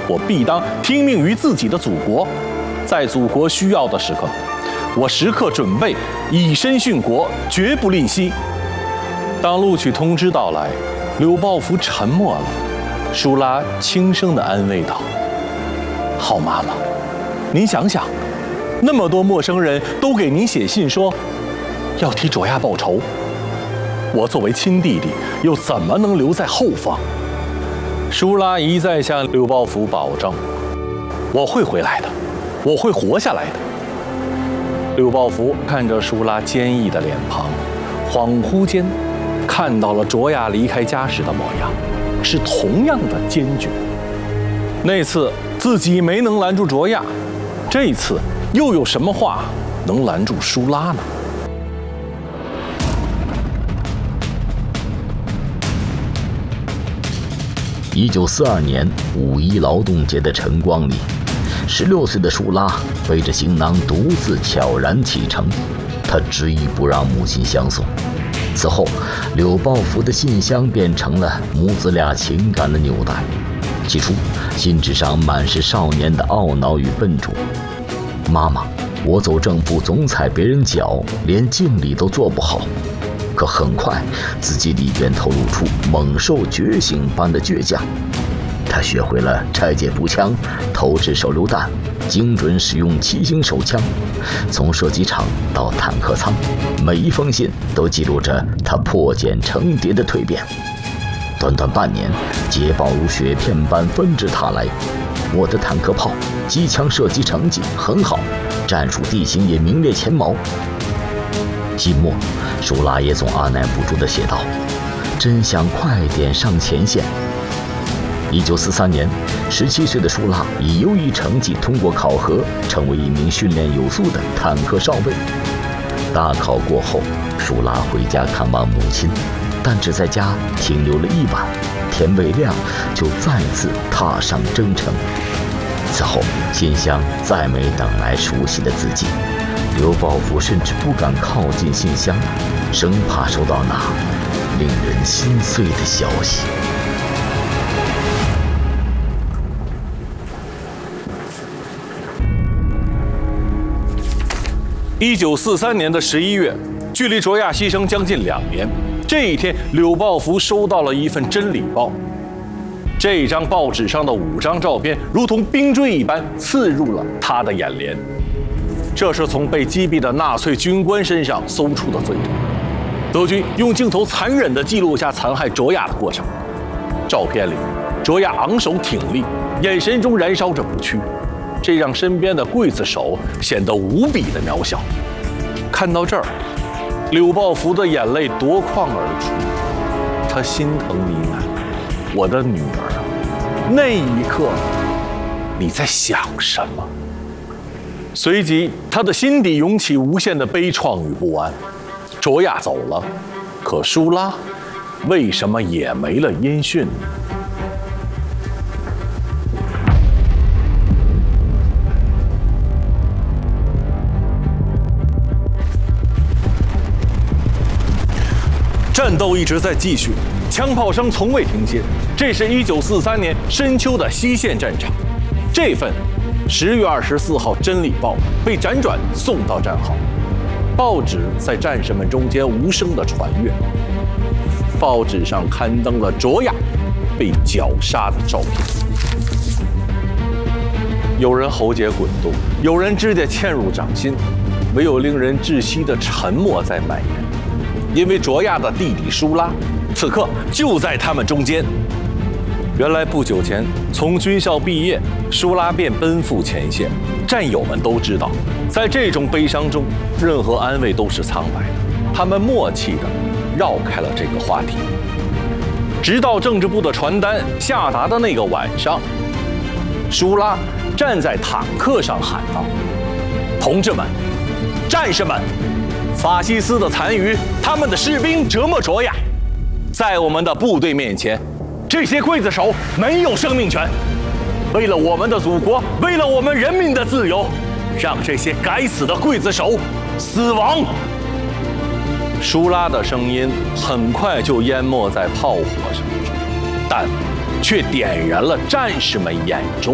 我必当听命于自己的祖国，在祖国需要的时刻，我时刻准备以身殉国，绝不吝惜。当录取通知到来，柳抱夫沉默了。舒拉轻声地安慰道：“好妈妈，您想想，那么多陌生人都给您写信说要替卓亚报仇，我作为亲弟弟又怎么能留在后方？”舒拉一再向柳抱夫保证：“我会回来的，我会活下来的。”柳抱夫看着舒拉坚毅的脸庞，恍惚间看到了卓亚离开家时的模样，是同样的坚决。那次自己没能拦住卓亚，这一次又有什么话能拦住舒拉呢 ？1942年五一劳动节的晨光里，16岁的舒拉背着行囊独自悄然启程，他执意不让母亲相送。此后，柳抱夫的信箱变成了母子俩情感的纽带。起初，信纸上满是少年的懊恼与笨拙。妈妈，我走正步总踩别人脚，连敬礼都做不好。可很快，字迹里边透露出猛兽觉醒般的倔强。他学会了拆解步枪，投掷手榴弹，精准使用骑行手枪。从射击场到坦克舱，每一封信都记录着他破茧成蝶的蜕变。短短半年，捷报如雪片般纷至沓来。我的坦克炮、机枪射击成绩很好，战术地形也名列前茅。信末，舒拉也总按耐不住地写道：“真想快点上前线。”1943年，17岁的舒拉以优异成绩通过考核，成为一名训练有素的坦克少尉。大考过后，舒拉回家看望母亲，但只在家停留了一晚，天未亮就再次踏上征程。此后，信箱再没等来熟悉的字迹，柳抱夫甚至不敢靠近信箱，生怕收到那令人心碎的消息。 1943年的11月，距离卓亚牺牲将近2年。这一天，柳抱夫收到了一份真理报。这张报纸上的5张照片，如同冰锥一般刺入了他的眼帘。这是从被击毙的纳粹军官身上搜出的罪证。德军用镜头残忍地记录下残害卓亚的过程。照片里，卓亚昂首挺立，眼神中燃烧着不屈。这让身边的刽子手显得无比的渺小。看到这儿，柳抱夫的眼泪夺眶而出，他心疼呢喃：“我的女儿啊，那一刻你在想什么？”随即，他的心底涌起无限的悲怆与不安。卓亚走了，可舒拉为什么也没了音讯呢？战斗一直在继续，枪炮声从未停歇。这是1943年深秋的西线战场。这份10月24号《真理报》被辗转送到战壕，报纸在战士们中间无声地传阅。报纸上刊登了卓亚被绞杀的照片，有人喉结滚动，有人指甲嵌入掌心，唯有令人窒息的沉默在蔓延。因为卓亚的弟弟舒拉，此刻就在他们中间。原来不久前从军校毕业，舒拉便奔赴前线。战友们都知道，在这种悲伤中，任何安慰都是苍白的。他们默契地绕开了这个话题。直到政治部的传单下达的那个晚上，舒拉站在坦克上喊道：“同志们，战士们！法西斯的残余，他们的士兵折磨卓亚，在我们的部队面前，这些刽子手没有生命权。为了我们的祖国，为了我们人民的自由，让这些该死的刽子手死亡！”舒拉的声音很快就淹没在炮火声中，但却点燃了战士们眼中